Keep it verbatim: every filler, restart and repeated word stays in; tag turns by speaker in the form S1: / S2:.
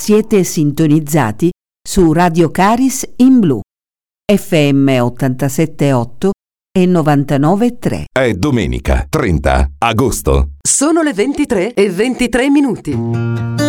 S1: Siete sintonizzati su Radio Caris in Blu, F M ottantasette virgola otto e novantanove virgola tre.
S2: È domenica trenta agosto.
S3: Sono le ventitré e ventitré minuti.